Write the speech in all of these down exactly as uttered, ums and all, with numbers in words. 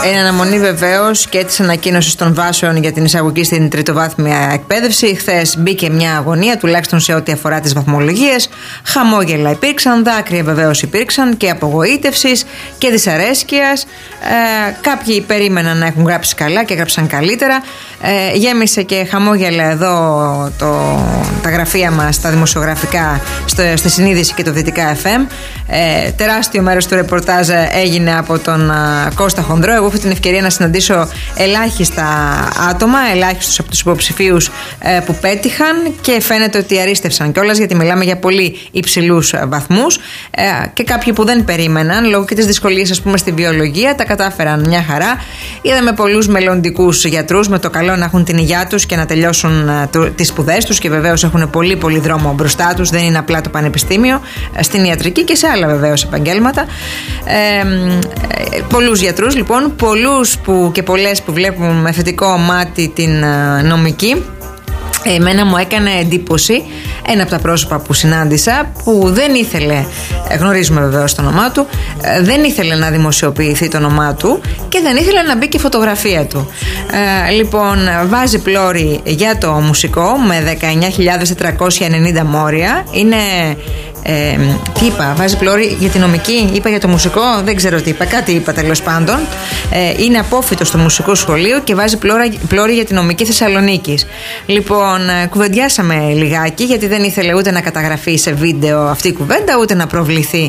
Εν αναμονή βεβαίως και της ανακοίνωσης των βάσεων για την εισαγωγή στην τριτοβάθμια εκπαίδευση, χθες μπήκε μια αγωνία, τουλάχιστον σε ό,τι αφορά τις βαθμολογίες. Χαμόγελα υπήρξαν, δάκρυα βεβαίως υπήρξαν και απογοήτευσης και δυσαρέσκειας. Ε, κάποιοι περίμεναν να έχουν γράψει καλά και έγραψαν καλύτερα. Ε, γέμισε και χαμόγελα εδώ το, τα γραφεία μας, τα δημοσιογραφικά, στο, στη Συνείδηση και το Δυτικά εφ εμ. Ε, τεράστιο μέρος του ρεπορτάζ έγινε από τον α, Κώστα Χονδρό. Εγώ έχω την ευκαιρία να συναντήσω ελάχιστα άτομα, ελάχιστους από τους υποψηφίους ε, που πέτυχαν και φαίνεται ότι αρίστευσαν κιόλας, γιατί μιλάμε για πολύ υψηλούς βαθμούς ε, και κάποιοι που δεν περίμεναν λόγω και της δυσκολίας, ας πούμε, στη βιολογία, τα κατάφεραν μια χαρά. Είδαμε πολλούς μελλοντικούς γιατρούς με το καλό να έχουν την υγειά τους και να τελειώσουν ε, το, τις σπουδές τους, και βεβαίως έχουν πολύ πολύ δρόμο μπροστά τους, δεν είναι απλά το πανεπιστήμιο, ε, στην ιατρική και σε άλλα βεβαίως επαγγέλματα. Ε, ε, πολλούς γιατρούς λοιπόν, πολλούς που, και πολλές που βλέπουν με θετικό μάτι την ε, νομική. Εμένα μου έκανε εντύπωση ένα από τα πρόσωπα που συνάντησα, που δεν ήθελε, γνωρίζουμε βεβαίως το όνομά του, δεν ήθελε να δημοσιοποιηθεί το όνομά του και δεν ήθελε να μπει και φωτογραφία του. Ε, λοιπόν, βάζει πλώρη για το μουσικό με δεκαεννιά χιλιάδες τετρακόσια ενενήντα μόρια. Είναι... Ε, τι είπα, βάζει πλώρη για τη νομική, είπα για το μουσικό, δεν ξέρω τι είπα, κάτι είπα τέλος πάντων. Ε, είναι απόφοιτος στο μουσικό σχολείο και βάζει πλώρη, πλώρη για τη νομική Θεσσαλονίκης. Λοιπόν, κουβεντιάσαμε λιγάκι, γιατί δεν ήθελε ούτε να καταγραφεί σε βίντεο αυτή η κουβέντα, ούτε να προβληθεί.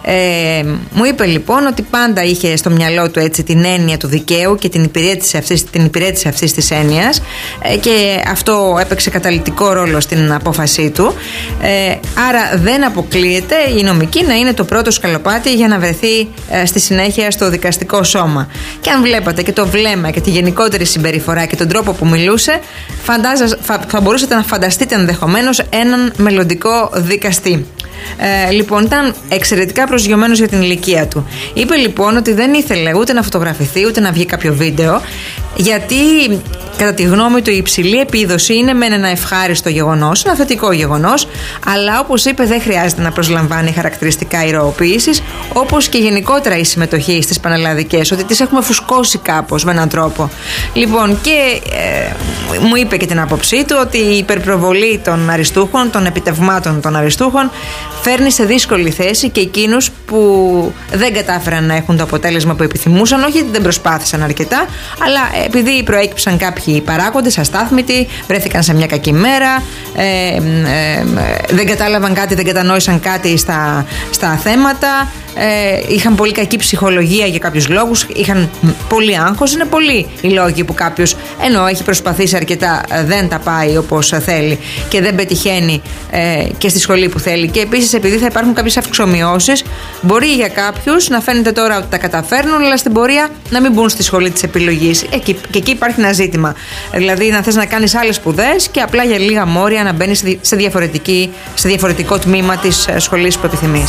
Ε, μου είπε λοιπόν ότι πάντα είχε στο μυαλό του έτσι την έννοια του δικαίου και την υπηρέτηση αυτής, την υπηρέτηση αυτής της έννοιας, ε, και αυτό έπαιξε καταλυτικό ρόλο στην απόφασή του. Ε, άρα δεν αποκλείεται η νομική να είναι το πρώτο σκαλοπάτι για να βρεθεί ε, στη συνέχεια στο δικαστικό σώμα. Και αν βλέπατε και το βλέμμα και τη γενικότερη συμπεριφορά και τον τρόπο που μιλούσε, φαντάζα, θα, θα μπορούσατε να φανταστείτε ενδεχομένως έναν μελλοντικό δικαστή. Ε, λοιπόν, ήταν εξαιρετικά προσγειωμένος για την ηλικία του. Είπε λοιπόν ότι δεν ήθελε ούτε να φωτογραφηθεί ούτε να βγει κάποιο βίντεο, γιατί κατά τη γνώμη του η υψηλή επίδοση είναι μεν ένα ευχάριστο γεγονός, ένα θετικό γεγονός, αλλά όπως είπε δεν χρειάζεται να προσλαμβάνει χαρακτηριστικά ηρωοποίησης, όπως και γενικότερα η συμμετοχή στις πανελλαδικές, ότι τις έχουμε φουσκώσει κάπως με έναν τρόπο. Λοιπόν, και ε, μου είπε και την άποψή του ότι η υπερπροβολή των αριστούχων, των επιτευγμάτων των αριστούχων, φέρνει σε δύσκολη θέση και εκείνους που δεν κατάφεραν να έχουν το αποτέλεσμα που επιθυμούσαν, όχι ότι δεν προσπάθησαν αρκετά, αλλά επειδή προέκυψαν κάποιοι παράγοντες αστάθμητοι, βρέθηκαν σε μια κακή μέρα, ε, ε, ε, δεν κατάλαβαν κάτι, δεν κατανόησαν κάτι στα, στα θέματα, ε, είχαν πολύ κακή ψυχολογία για κάποιους λόγους, είχαν πολύ άγχος. Είναι πολλοί οι λόγοι που κάποιος, ενώ έχει προσπαθήσει αρκετά, δεν τα πάει όπως θέλει και δεν πετυχαίνει ε, και στη σχολή που θέλει. Και επίσης, επειδή θα υπάρχουν κάποιες αυξομοιώσεις, μπορεί για κάποιους να φαίνεται τώρα ότι τα καταφέρνουν, αλλά στην πορεία να μην μπουν στη σχολή της επιλογής. Εκεί, και εκεί υπάρχει ένα ζήτημα. Δηλαδή, να θες να κάνεις άλλες σπουδές και απλά για λίγα μόρια να μπαίνεις σε, διαφορετική, σε διαφορετικό τμήμα της σχολής που επιθυμείς.